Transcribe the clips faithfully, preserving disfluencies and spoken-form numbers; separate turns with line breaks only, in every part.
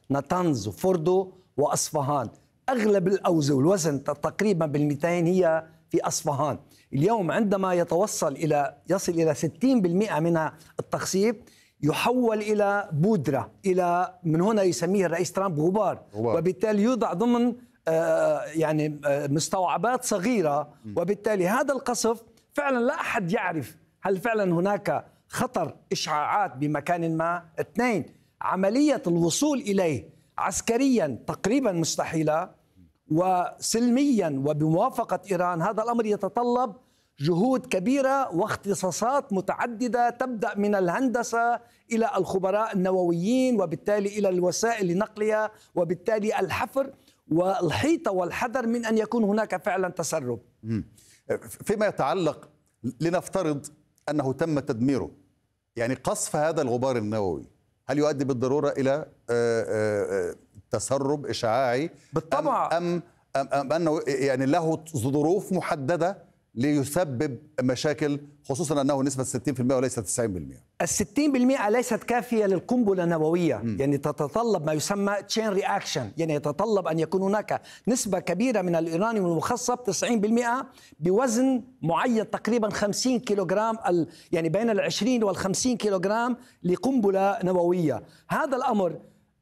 ناتنز وفوردو وأصفهان. أغلب الأوزة والوزن تقريبا بالمئتين هي في أصفهان. اليوم عندما يتوصل إلى يصل إلى ستين بالمئة من التخصيب يحول إلى بودرة، إلى من هنا يسميه الرئيس ترامب غبار، غبار. وبالتالي يوضع ضمن آه يعني آه مستوعبات صغيرة، وبالتالي هذا القصف فعلا لا أحد يعرف هل فعلا هناك خطر إشعاعات بمكان ما. اثنين، عملية الوصول إليه عسكريا تقريبا مستحيلة، وسلميا وبموافقة إيران هذا الأمر يتطلب جهود كبيرة واختصاصات متعددة تبدأ من الهندسة إلى الخبراء النوويين، وبالتالي إلى الوسائل لنقلها، وبالتالي الحفر والحيطة والحذر من أن يكون هناك فعلا تسرب.
فيما يتعلق، لنفترض أنه تم تدميره، يعني قصف هذا الغبار النووي هل يؤدي بالضرورة إلى تسرب إشعاعي؟
بالطبع.
أم, أم, أم أنه يعني له ظروف محددة ليسبب مشاكل، خصوصا أنه نسبة ستين بالمئة وليس تسعين بالمئة؟
الستين بالمئة ليست كافية للقنبلة النووية. م. يعني تتطلب ما يسمى تشين رياكشن، يعني يتطلب أن يكون هناك نسبة كبيرة من اليورانيوم المخصب تسعين بالمئة بوزن معين تقريبا خمسين كيلوغرام، يعني بين العشرين والخمسين كيلوغرام لقنبلة نووية. هذا الأمر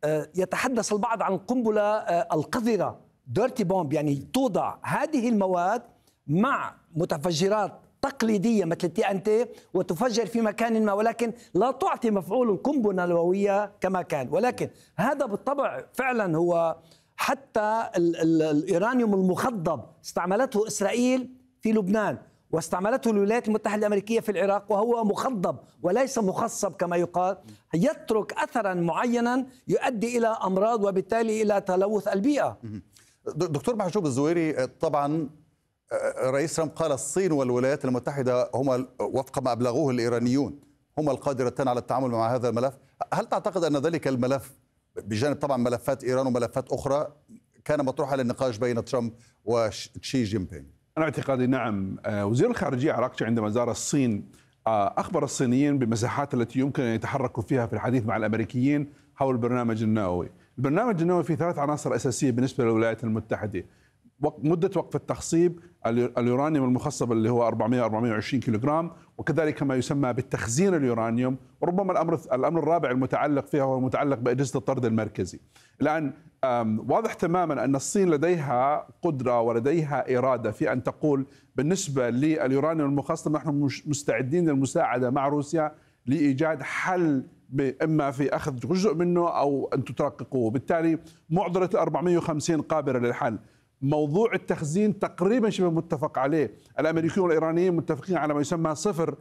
يتحدث البعض عن القنبلة القذرة ديرتي بومب، يعني توضع هذه المواد مع متفجرات تقليدية مثل التي أن تي وتفجر في مكان ما، ولكن لا تعطي مفعول قنبلة نووية كما كان. ولكن هذا بالطبع فعلا هو حتى ال ال الإيرانيوم المخضب استعملته إسرائيل في لبنان، واستعملته الولايات المتحدة الأمريكية في العراق، وهو مخضب وليس مخصب كما يقال، يترك أثرا معينا يؤدي إلى أمراض وبالتالي إلى تلوث البيئة.
دكتور محجوب الزويري، طبعا رئيس ترامب قال الصين والولايات المتحدة هما وفق ما أبلغوه الإيرانيون هما القادرتان على التعامل مع هذا الملف. هل تعتقد أن ذلك الملف بجانب طبعا ملفات إيران وملفات أخرى كان مطروحا للنقاش بين ترامب وشي جين بينغ؟
أنا اعتقادي نعم. وزير الخارجية العراقي عندما زار الصين أخبر الصينيين بالمساحات التي يمكن أن يتحركوا فيها في الحديث مع الأمريكيين حول البرنامج النووي. البرنامج النووي فيه ثلاث عناصر أساسية بالنسبة للولايات المتحدة: مدة وقف التخصيب، اليورانيوم المخصب اللي هو أربعمئة أربعمئة وعشرين كيلوغرام، وكذلك ما يسمى بالتخزين اليورانيوم، وربما الأمر الأمر الرابع المتعلق فيها هو المتعلق بأجهزة الطرد المركزي. الآن واضح تماما أن الصين لديها قدرة ولديها إرادة في أن تقول بالنسبة لليورانيوم المخصب نحن مستعدين للمساعدة مع روسيا لإيجاد حل، إما في أخذ جزء منه أو أن ترققوه. بالتالي معضلة أربعمئة وخمسين قابلة للحل. موضوع التخزين تقريبا شبه متفق عليه، الأمريكيون والإيرانيين متفقين على ما يسمى صفر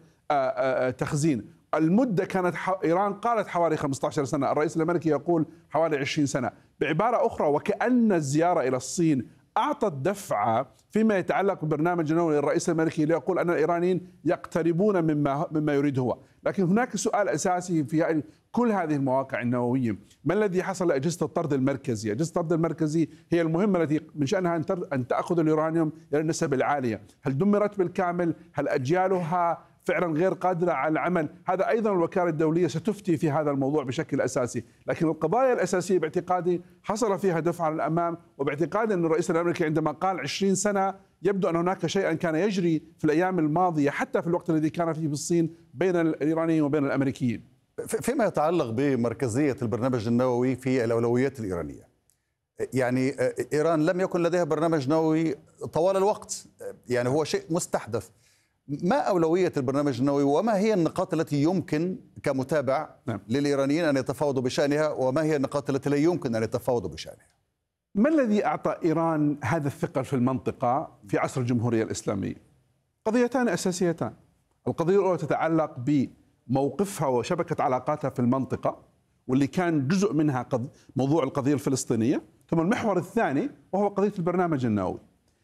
تخزين. المدة كانت إيران قالت حوالي خمسة عشر سنة، الرئيس الأمريكي يقول حوالي عشرين سنة. بعبارة أخرى، وكأن الزيارة إلى الصين أعطت دفعة فيما يتعلق بالبرنامج النووي للرئيس الأمريكي ليقول أن الإيرانيين يقتربون مما مما يريد هو. لكن هناك سؤال أساسي في كل هذه المواقع النووية: ما الذي حصل لأجهزة الطرد المركزي؟ أجهزة الطرد المركزي هي المهمة التي من شأنها أن تأخذ اليورانيوم إلى النسب العالية. هل دمرت بالكامل؟ هل أجيالها فعلا غير قادرة على العمل؟ هذا أيضا الوكالة الدولية ستفتي في هذا الموضوع بشكل أساسي. لكن القضايا الأساسية باعتقادي حصل فيها دفعة للأمام، وباعتقادي أن الرئيس الأمريكي عندما قال عشرين سنة يبدو أن هناك شيئا كان يجري في الأيام الماضية حتى في الوقت الذي كان فيه في الصين بين الإيرانيين وبين الأمريكيين.
فيما يتعلق بمركزية البرنامج النووي في الأولويات الإيرانية، يعني إيران لم يكن لديها برنامج نووي طوال الوقت، يعني هو شيء مستحدث. ما أولوية البرنامج النووي وما هي النقاط التي يمكن كمتابع نعم. للإيرانيين أن يتفاوضوا بشأنها، وما هي النقاط التي لا يمكن أن يتفاوضوا بشأنها؟
ما الذي أعطى إيران هذا الثقل في المنطقة في عصر الجمهورية الإسلامية؟ قضيتان أساسيتان. القضية الأولى تتعلق بموقفها وشبكة علاقاتها في المنطقة، واللي كان جزء منها موضوع القضية الفلسطينية، ثم المحور الثاني وهو قضية البرنامج النووي.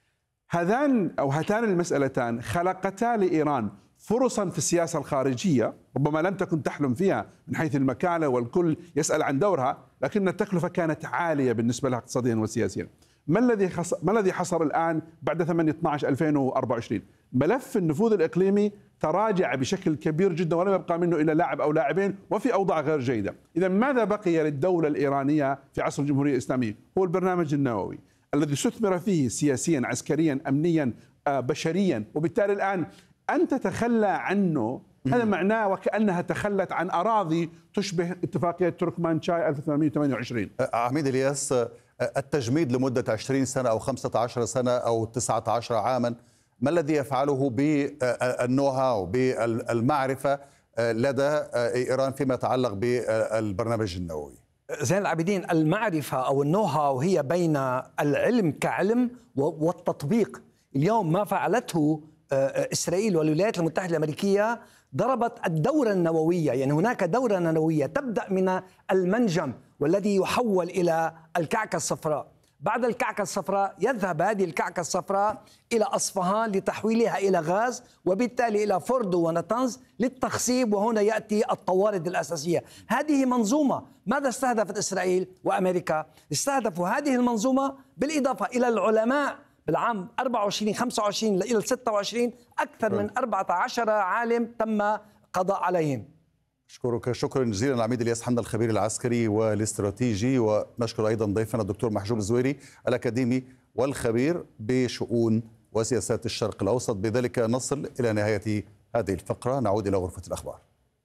هذان أو هاتان المسألتان خلقتا لإيران فرصا في السياسة الخارجية ربما لم تكن تحلم فيها من حيث المكانة والكل يسأل عن دورها، لكن التكلفة كانت عالية بالنسبة لها اقتصاديا وسياسيا. ما الذي ما الذي حصل الآن بعد ثمانية عشر اثناشر ألفين وأربعة وعشرين؟ ملف النفوذ الإقليمي تراجع بشكل كبير جدا ولم يبقى منه إلا لاعب أو لاعبين وفي أوضاع غير جيدة. إذا ماذا بقي للدولة الإيرانية في عصر الجمهورية الإسلامية؟ هو البرنامج النووي الذي استثمر فيه سياسيا عسكريا أمنيا بشريا، وبالتالي الآن أن تتخلى عنه هذا معناه وكأنها تخلت عن أراضي تشبه اتفاقية تركمانشاي ألف وثمانمئة وثمانية وعشرين.
عميد الياس، التجميد لمدة عشرين سنة أو خمسة عشر سنة أو تسعة عشر عاما، ما الذي يفعله بالنو هاو بالمعرفة لدى إيران فيما يتعلق بالبرنامج النووي؟
زين العابدين، المعرفة أو النو هاو هي بين العلم كعلم والتطبيق. اليوم ما فعلته إسرائيل والولايات المتحدة الأمريكية ضربت الدورة النووية، يعني هناك دورة نووية تبدأ من المنجم والذي يحول إلى الكعكة الصفراء. بعد الكعكة الصفراء يذهب هذه الكعكة الصفراء إلى أصفهان لتحويلها إلى غاز، وبالتالي إلى فوردو ونتنز للتخصيب، وهنا يأتي الطوارد الأساسية. هذه منظومة. ماذا استهدفت إسرائيل وأمريكا؟ استهدفوا هذه المنظومة بالإضافة إلى العلماء. بالعام أربعة وعشرين خمسة وعشرين إلى ستة وعشرين أكثر من أربعة عشر عالم تم قضاء عليهم.
أشكرك شكرا جزيلا العميد الياس حمدان الخبير العسكري والاستراتيجي، ونشكر أيضا ضيفنا الدكتور محجوب الزويري الأكاديمي والخبير بشؤون وسياسات الشرق الأوسط. بذلك نصل إلى نهاية هذه الفقرة، نعود إلى غرفة الأخبار.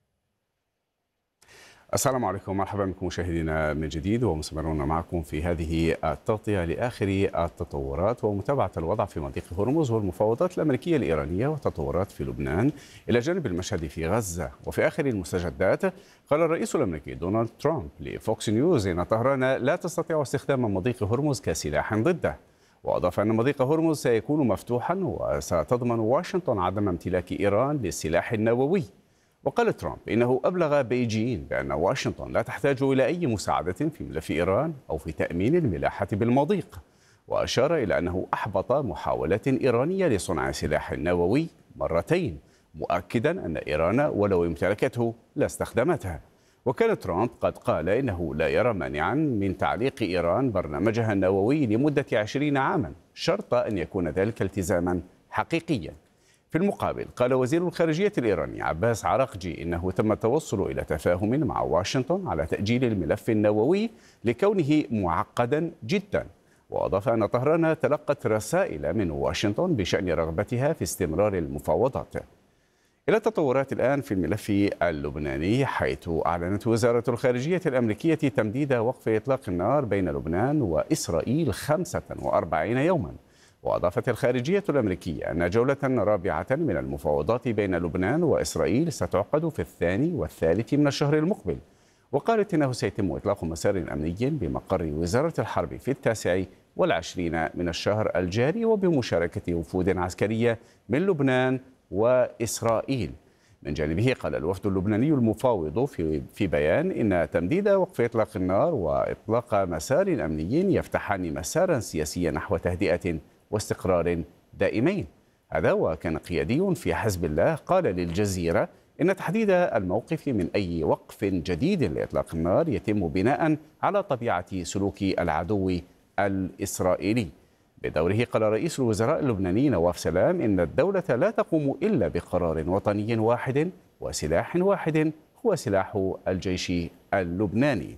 السلام عليكم، مرحبا بكم مشاهدينا من جديد، ومستمرون معكم في هذه التغطية لآخر التطورات ومتابعة الوضع في منطقة هرمز والمفاوضات الأمريكية الإيرانية والتطورات في لبنان إلى جانب المشهد في غزة. وفي آخر المستجدات قال الرئيس الأمريكي دونالد ترامب لفوكس نيوز إن طهران لا تستطيع استخدام مضيق هرمز كسلاح ضده، وأضاف أن مضيق هرمز سيكون مفتوحا وستضمن واشنطن عدم امتلاك إيران للسلاح النووي. وقال ترامب إنه أبلغ بيجين بأن واشنطن لا تحتاج إلى أي مساعدة في ملف إيران أو في تأمين الملاحة بالمضيق، وأشار إلى أنه أحبط محاولات إيرانية لصنع سلاح نووي مرتين، مؤكدا أن إيران ولو امتلكته لاستخدمتها. وكان ترامب قد قال إنه لا يرى مانعا من تعليق إيران برنامجها النووي لمدة عشرين عاما، شرط أن يكون ذلك التزاما حقيقيا. في المقابل قال وزير الخارجية الإيراني عباس عراقجي إنه تم التوصل إلى تفاهم مع واشنطن على تأجيل الملف النووي لكونه معقدا جدا، وأضاف أن طهران تلقت رسائل من واشنطن بشأن رغبتها في استمرار المفاوضات. إلى التطورات الآن في الملف اللبناني، حيث أعلنت وزارة الخارجية الأمريكية تمديد وقف إطلاق النار بين لبنان وإسرائيل خمسة وأربعين يوما. وأضافت الخارجية الأمريكية أن جولة رابعة من المفاوضات بين لبنان وإسرائيل ستعقد في الثاني والثالث من الشهر المقبل. وقالت إنه سيتم إطلاق مسار أمني بمقر وزارة الحرب في التاسع والعشرين من الشهر الجاري، وبمشاركة وفود عسكرية من لبنان وإسرائيل. من جانبه قال الوفد اللبناني المفاوض في في بيان إن تمديد وقف إطلاق النار وإطلاق مسار أمني يفتحان مسارا سياسيا نحو تهدئة واستقرار دائمين. هذا وكان قيادي في حزب الله قال للجزيرة إن تحديد الموقف من أي وقف جديد لإطلاق النار يتم بناء على طبيعة سلوك العدو الإسرائيلي. بدوره قال رئيس الوزراء اللبناني نواف سلام إن الدولة لا تقوم إلا بقرار وطني واحد وسلاح واحد هو سلاح الجيش اللبناني.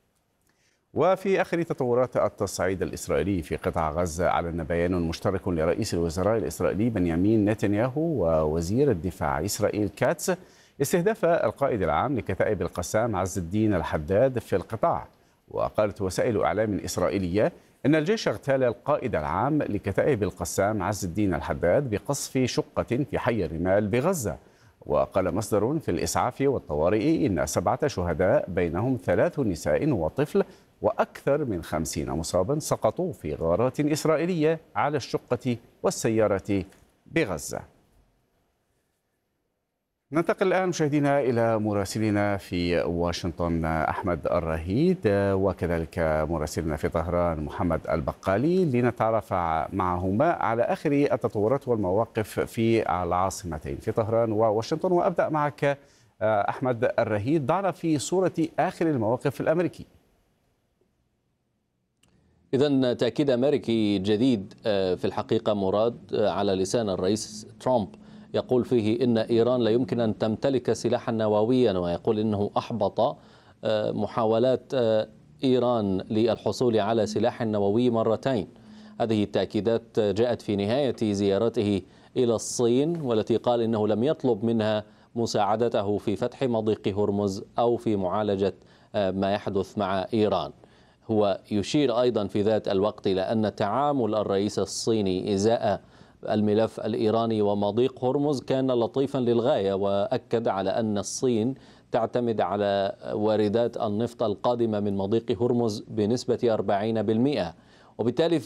وفي آخر تطورات التصعيد الإسرائيلي في قطاع غزة، أعلن بيان مشترك لرئيس الوزراء الإسرائيلي بنيامين نتنياهو ووزير الدفاع إسرائيل كاتس استهداف القائد العام لكتائب القسام عز الدين الحداد في القطاع. وقالت وسائل إعلام إسرائيلية إن الجيش اغتال القائد العام لكتائب القسام عز الدين الحداد بقصف شقة في حي الرمال بغزة. وقال مصدر في الإسعاف والطوارئ إن سبعة شهداء بينهم ثلاث نساء وطفل وأكثر من خمسين مصابا سقطوا في غارات إسرائيلية على الشقة والسيارة بغزة. ننتقل الآن مشاهدينا إلى مراسلنا في واشنطن أحمد الرهيد، وكذلك مراسلنا في طهران محمد البقالي، لنتعرف معهما على آخر التطورات والمواقف في العاصمتين في طهران وواشنطن. وأبدأ معك أحمد الرهيد، ضعنا في صورة آخر المواقف الأمريكية.
إذن تأكيد أمريكي جديد في الحقيقة مراد على لسان الرئيس ترامب، يقول فيه إن إيران لا يمكن أن تمتلك سلاحا نوويا، ويقول إنه أحبط محاولات إيران للحصول على سلاح نووي مرتين. هذه التأكيدات جاءت في نهاية زيارته إلى الصين، والتي قال إنه لم يطلب منها مساعدته في فتح مضيق هرمز أو في معالجة ما يحدث مع إيران. هو يشير أيضا في ذات الوقت إلى أن تعامل الرئيس الصيني إزاء الملف الإيراني ومضيق هرمز كان لطيفا للغاية، وأكد على أن الصين تعتمد على واردات النفط القادمة من مضيق هرمز بنسبة أربعين بالمئة. وبالتالي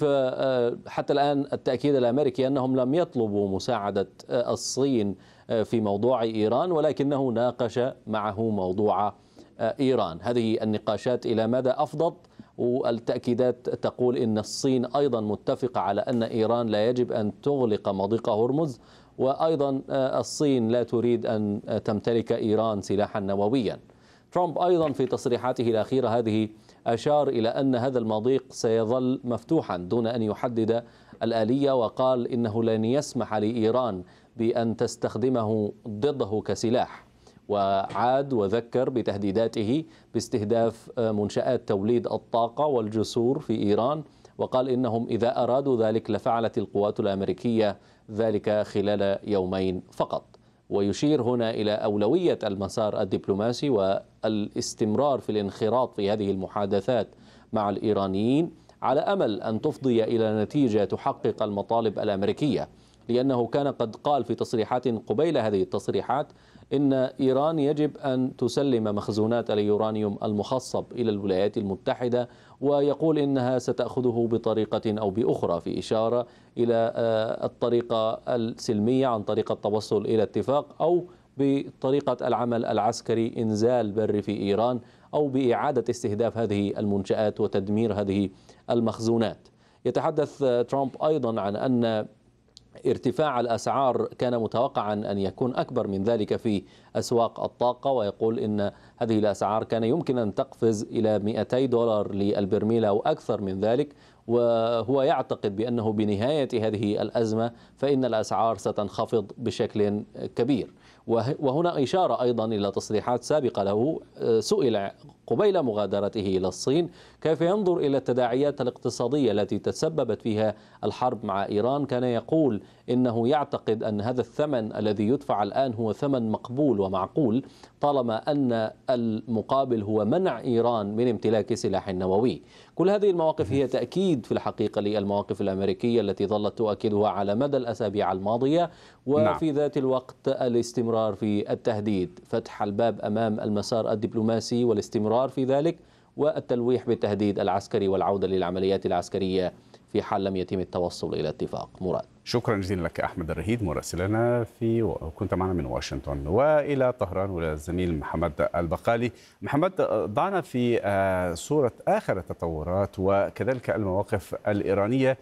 حتى الآن التأكيد الأمريكي أنهم لم يطلبوا مساعدة الصين في موضوع إيران، ولكنه ناقش معه موضوع إيران. هذه النقاشات إلى مدى أفضت، والتأكيدات تقول إن الصين أيضا متفقة على أن إيران لا يجب أن تغلق مضيق هرمز، وأيضا الصين لا تريد أن تمتلك إيران سلاحا نوويا. ترامب أيضا في تصريحاته الأخيرة هذه أشار إلى أن هذا المضيق سيظل مفتوحا دون أن يحدد الآلية، وقال إنه لن يسمح لإيران بأن تستخدمه ضده كسلاح، وعاد وذكر بتهديداته باستهداف منشآت توليد الطاقة والجسور في إيران، وقال إنهم إذا أرادوا ذلك لفعلت القوات الأمريكية ذلك خلال يومين فقط. ويشير هنا إلى أولوية المسار الدبلوماسي والاستمرار في الانخراط في هذه المحادثات مع الإيرانيين على أمل أن تفضي إلى نتيجة تحقق المطالب الأمريكية، لأنه كان قد قال في تصريحات قبيل هذه التصريحات إن إيران يجب أن تسلم مخزونات اليورانيوم المخصب إلى الولايات المتحدة، ويقول إنها ستأخذه بطريقة أو بأخرى، في إشارة إلى الطريقة السلمية عن طريق التوصل إلى اتفاق، أو بطريقة العمل العسكري إنزال بري في إيران، أو بإعادة استهداف هذه المنشآت وتدمير هذه المخزونات. يتحدث ترامب أيضا عن أن ارتفاع الأسعار كان متوقعا أن يكون أكبر من ذلك في أسواق الطاقة، ويقول إن هذه الأسعار كان يمكن أن تقفز إلى مئتي دولار للبرميل أو أكثر من ذلك، وهو يعتقد بأنه بنهاية هذه الأزمة فإن الأسعار ستنخفض بشكل كبير. وهنا إشارة أيضا إلى تصريحات سابقة له، سئل قبيل مغادرته إلى الصين كيف ينظر إلى التداعيات الاقتصادية التي تسببت فيها الحرب مع إيران. كان يقول إنه يعتقد أن هذا الثمن الذي يدفع الآن هو ثمن مقبول ومعقول، طالما أن المقابل هو منع إيران من امتلاك سلاح نووي. كل هذه المواقف هي تأكيد في الحقيقة للمواقف الأمريكية التي ظلت تؤكدها على مدى الأسابيع الماضية، وفي ذات الوقت الاستمرار في التهديد، فتح الباب أمام المسار الدبلوماسي والاستمرار في ذلك، والتلويح بالتهديد العسكري والعودة للعمليات العسكرية في حال لم يتم التوصل إلى اتفاق. مراد،
شكرا جزيلا لك أحمد الرهيد مراسلنا في وكنت معنا من واشنطن. وإلى طهران والزميل محمد البقالي. محمد، ضعنا في صورة آخر التطورات وكذلك المواقف الإيرانية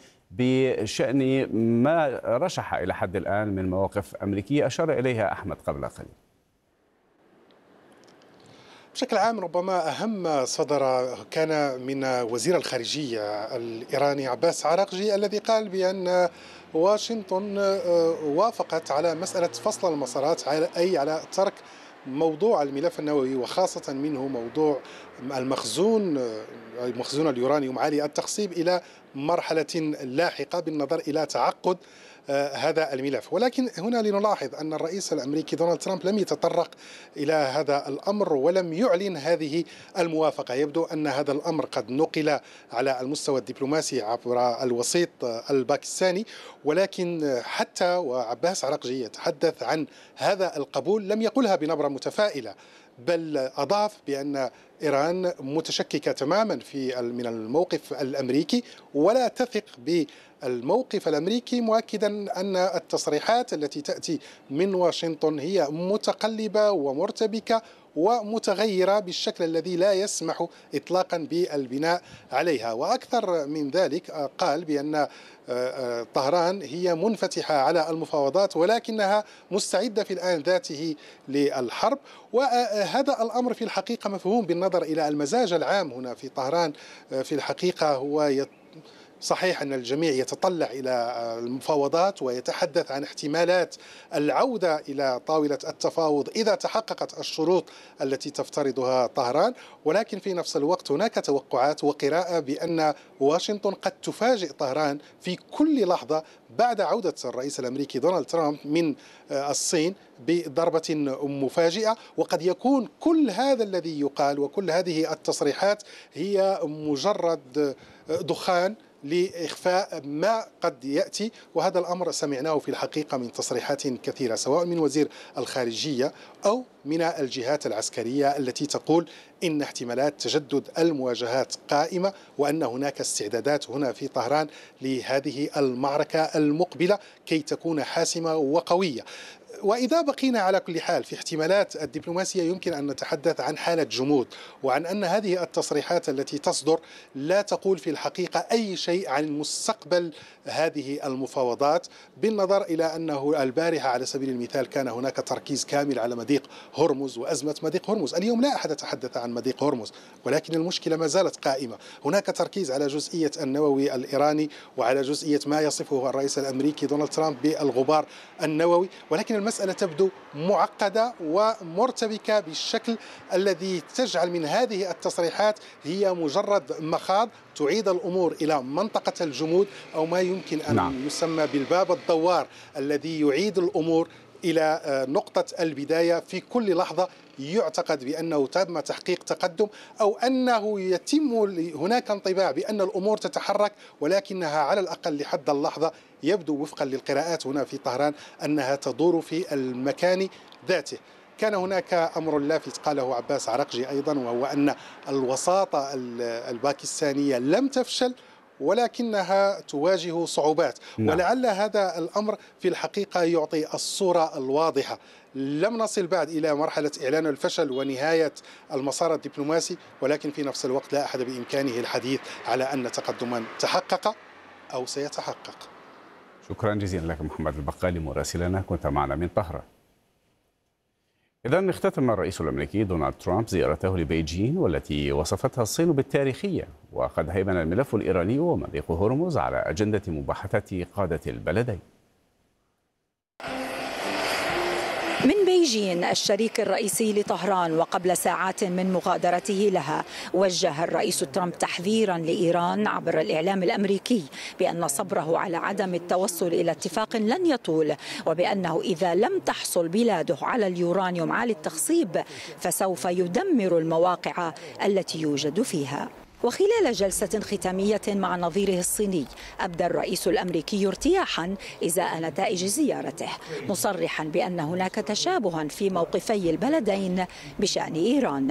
بشأن ما رشح إلى حد الآن من مواقف أمريكية أشار إليها أحمد قبل قليل.
بشكل عام ربما أهم صدر كان من وزير الخارجية الإيراني عباس عراقجي، الذي قال بأن واشنطن وافقت على مسألة فصل المسارات، أي على ترك موضوع الملف النووي، وخاصة منه موضوع المخزون مخزون اليورانيوم عالي التخصيب إلى مرحلة لاحقة بالنظر إلى تعقد هذا الملف. ولكن هنا لنلاحظ أن الرئيس الأمريكي دونالد ترامب لم يتطرق إلى هذا الأمر ولم يعلن هذه الموافقة. يبدو أن هذا الأمر قد نقل على المستوى الدبلوماسي عبر الوسيط الباكستاني، ولكن حتى وعباس عراقجي يتحدث عن هذا القبول لم يقلها بنبرة متفائلة، بل أضاف بأن إيران متشككة تماما في من الموقف الأمريكي ولا تثق بالموقف الأمريكي، مؤكدا أن التصريحات التي تأتي من واشنطن هي متقلبة ومرتبكة ومتغيرة بالشكل الذي لا يسمح إطلاقا بالبناء عليها. وأكثر من ذلك قال بأن طهران هي منفتحة على المفاوضات ولكنها مستعدة في الآن ذاته للحرب، وهذا الأمر في الحقيقة مفهوم بالنظر إلى المزاج العام هنا في طهران. في الحقيقة هو صحيح أن الجميع يتطلع إلى المفاوضات ويتحدث عن احتمالات العودة إلى طاولة التفاوض إذا تحققت الشروط التي تفترضها طهران، ولكن في نفس الوقت هناك توقعات وقراءة بأن واشنطن قد تفاجئ طهران في كل لحظة بعد عودة الرئيس الأمريكي دونالد ترامب من الصين بضربة مفاجئة، وقد يكون كل هذا الذي يقال وكل هذه التصريحات هي مجرد دخان لإخفاء ما قد يأتي. وهذا الأمر سمعناه في الحقيقة من تصريحات كثيرة سواء من وزير الخارجية أو من الجهات العسكرية التي تقول إن احتمالات تجدد المواجهات قائمة وأن هناك استعدادات هنا في طهران لهذه المعركة المقبلة كي تكون حاسمة وقوية. وإذا بقينا على كل حال في احتمالات الدبلوماسية يمكن أن نتحدث عن حالة جمود، وعن أن هذه التصريحات التي تصدر لا تقول في الحقيقة أي شيء عن مستقبل هذه المفاوضات، بالنظر إلى أنه البارحة على سبيل المثال كان هناك تركيز كامل على مضيق هرمز وأزمة مضيق هرمز. اليوم لا أحد يتحدث عن مضيق هرمز، ولكن المشكلة ما زالت قائمة. هناك تركيز على جزئية النووي الإيراني وعلى جزئية ما يصفه الرئيس الأمريكي دونالد ترامب بالغبار النووي، ولكن المسألة تبدو معقدة ومرتبكة بالشكل الذي تجعل من هذه التصريحات هي مجرد مخاض تعيد الأمور إلى منطقة الجمود أو ما يمكن أن نعم. يسمى بالباب الدوار الذي يعيد الأمور إلى نقطة البداية في كل لحظة يعتقد بأنه تم تحقيق تقدم أو أنه يتم هناك انطباع بأن الأمور تتحرك، ولكنها على الأقل لحد اللحظة يبدو وفقا للقراءات هنا في طهران أنها تدور في المكان ذاته. كان هناك أمر لافت قاله عباس عراقجي أيضا، وهو أن الوساطة الباكستانية لم تفشل ولكنها تواجه صعوبات. نعم. ولعل هذا الأمر في الحقيقة يعطي الصورة الواضحة. لم نصل بعد إلى مرحلة إعلان الفشل ونهاية المسار الدبلوماسي، ولكن في نفس الوقت لا أحد بإمكانه الحديث على أن تقدما تحقق أو سيتحقق.
شكرا جزيلا لك محمد البقالي مراسلنا، كنت معنا من طهران. إذن اختتم الرئيس الأمريكي دونالد ترامب زيارته لبيجين والتي وصفتها الصين بالتاريخية، وقد هيمن الملف الإيراني ومضيق هرمز على أجندة مباحثات قادة البلدين.
من بيجين الشريك الرئيسي لطهران وقبل ساعات من مغادرته لها، وجه الرئيس ترامب تحذيرا لإيران عبر الإعلام الأمريكي بأن صبره على عدم التوصل إلى اتفاق لن يطول، وبأنه إذا لم تحصل بلاده على اليورانيوم عالي التخصيب فسوف يدمر المواقع التي يوجد فيها. وخلال جلسة ختامية مع نظيره الصيني أبدى الرئيس الأمريكي ارتياحا إزاء نتائج زيارته، مصرحا بأن هناك تشابها في موقفي البلدين بشأن إيران.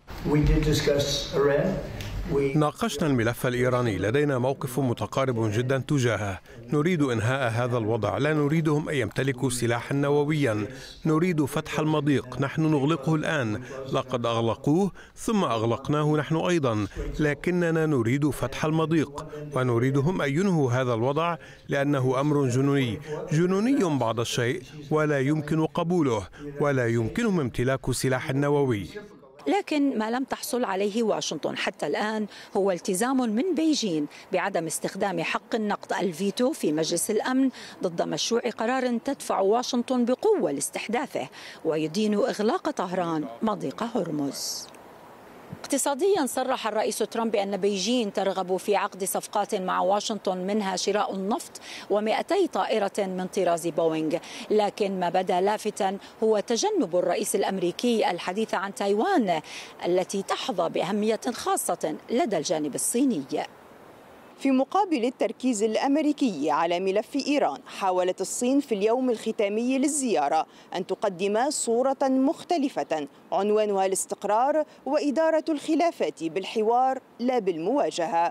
ناقشنا الملف الإيراني، لدينا موقف متقارب جدا تجاهه. نريد إنهاء هذا الوضع، لا نريدهم أن يمتلكوا سلاحا نوويا، نريد فتح المضيق، نحن نغلقه الآن، لقد أغلقوه ثم أغلقناه نحن أيضا، لكننا نريد فتح المضيق ونريدهم أن ينهوا هذا الوضع لأنه أمر جنوني جنوني بعض الشيء ولا يمكن قبوله، ولا يمكنهم امتلاك سلاح نووي.
لكن ما لم تحصل عليه واشنطن حتى الآن هو التزام من بيجين بعدم استخدام حق النقد الفيتو في مجلس الأمن ضد مشروع قرار تدفع واشنطن بقوة لاستحداثه ويدين إغلاق طهران مضيق هرمز. اقتصاديا صرح الرئيس ترامب بأن بيجين ترغب في عقد صفقات مع واشنطن منها شراء النفط ومئتي طائرة من طراز بوينغ، لكن ما بدا لافتا هو تجنب الرئيس الأمريكي الحديث عن تايوان التي تحظى بأهمية خاصة لدى الجانب الصيني.
في مقابل التركيز الأمريكي على ملف إيران، حاولت الصين في اليوم الختامي للزيارة أن تقدم صورة مختلفة عنوانها الاستقرار وإدارة الخلافات بالحوار لا بالمواجهة.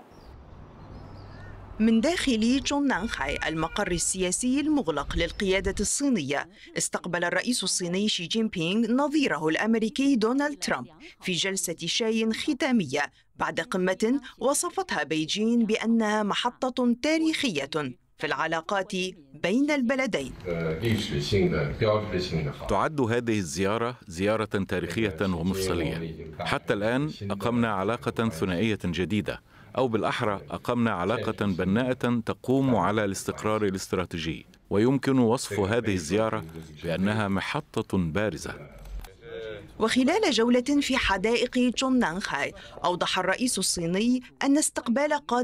من داخل جوننانخاي المقر السياسي المغلق للقيادة الصينية، استقبل الرئيس الصيني شي جين بينغ نظيره الأمريكي دونالد ترامب في جلسة شاي ختامية بعد قمة وصفتها بيجين بأنها محطة تاريخية في العلاقات بين البلدين.
تعد هذه الزيارة زيارة تاريخية ومفصلية. حتى الآن أقمنا علاقة ثنائية جديدة، أو بالأحرى أقمنا علاقة بناءة تقوم على الاستقرار الاستراتيجي، ويمكن وصف هذه الزيارة بأنها محطة بارزة.
وخلال جولة في حدائق تشوننانخاي أوضح الرئيس الصيني أن استقبال قادة